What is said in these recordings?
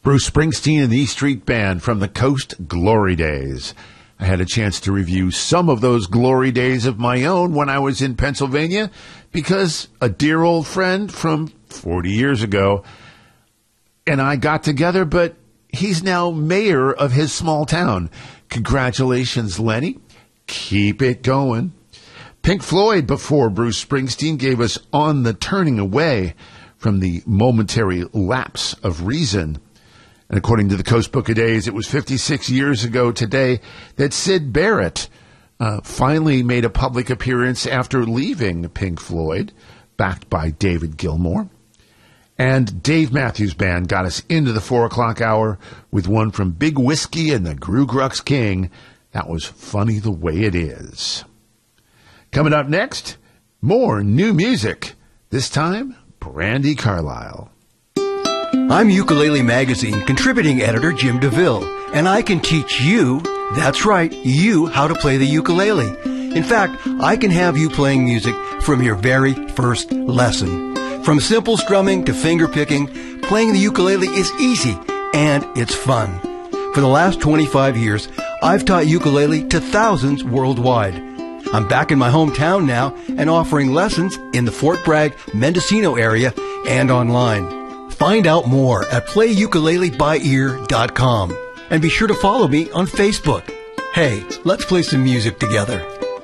Bruce Springsteen and the E Street Band from the Coast Glory Days. I had a chance to review some of those glory days of my own when I was in Pennsylvania because a dear old friend from 40 years ago and I got together, but he's now mayor of his small town. Congratulations, Lenny. Keep it going. Pink Floyd before Bruce Springsteen gave us On the Turning Away from the momentary lapse of reason. And according to the Coast Book of Days, it was 56 years ago today that Syd Barrett finally made a public appearance after leaving Pink Floyd, backed by David Gilmour. And Dave Matthews Band got us into the 4 o'clock hour with one from Big Whiskey and the Gru Grux King. That was Funny the Way It Is. Coming up next, more new music. This time, Brandi Carlile. I'm Ukulele Magazine contributing editor Jim DeVille, and I can teach you, that's right, you, how to play the ukulele. In fact, I can have you playing music from your very first lesson. From simple strumming to finger picking, playing the ukulele is easy, and it's fun. For the last 25 years, I've taught ukulele to thousands worldwide. I'm back in my hometown now and offering lessons in the Fort Bragg, Mendocino area and online. Find out more at playukuleleByEar.com. And be sure to follow me on Facebook. Hey, let's play some music together.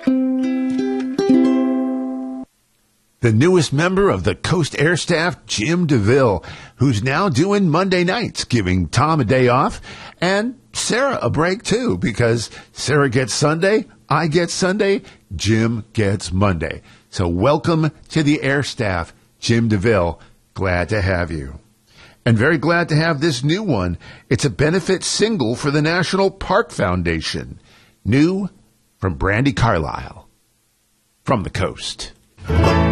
The newest member of the Coast Air Staff, Jim DeVille, who's now doing Monday nights, giving Tom a day off, and Sarah a break too, because Sarah gets Sunday, I get Sunday, Jim gets Monday. So welcome to the Air Staff, Jim DeVille. Glad to have you. And very glad to have this new one. It's a benefit single for the National Park Foundation. New from Brandi Carlile. From the Coast.